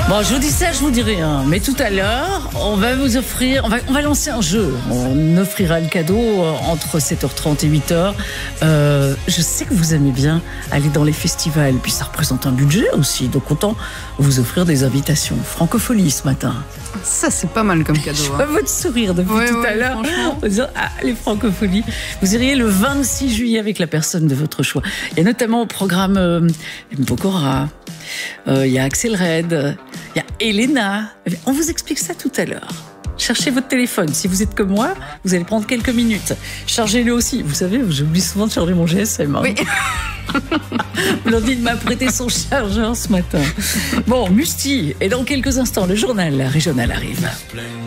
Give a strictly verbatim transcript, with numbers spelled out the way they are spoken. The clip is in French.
Bon, je vous dis ça, je vous dis rien. Mais tout à l'heure, on va vous offrir, on va, on va lancer un jeu. On offrira le cadeau entre sept heures trente et huit heures. Euh, je sais que vous aimez bien aller dans les festivals. Puis ça représente un budget aussi. Donc autant vous offrir des invitations. Francophonie ce matin. Ça, c'est pas mal comme cadeau. Je vois hein. votre sourire depuis Ouais, tout ouais, à l'heure. franchement. En disant, ah, les francophonies. Vous iriez le vingt-six juillet avec la personne de votre choix. Il y a notamment au programme euh, Mbokora. Euh, il y a Axel Red. Il y a Elena. On vous explique ça tout à l'heure. Cherchez votre téléphone. Si vous êtes comme moi, vous allez prendre quelques minutes. Chargez-le aussi. Vous savez, j'oublie souvent de charger mon G S M. Hein. Oui. Blondine m'a prêté son chargeur ce matin. Bon, Musti. Et dans quelques instants, le journal régional arrive.